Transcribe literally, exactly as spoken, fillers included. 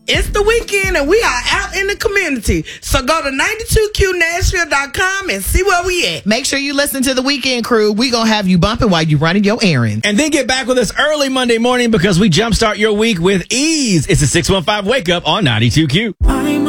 It's the weekend and we are out in the community. So go to ninety-two Q Nashville dot com and see where we at. Make sure you listen to the Weekend Crew. We gonna have you bumping while you running your errands. And then get back with us early Monday morning because we jumpstart your week with ease. It's a six one five Wake Up on ninety-two Q. I'm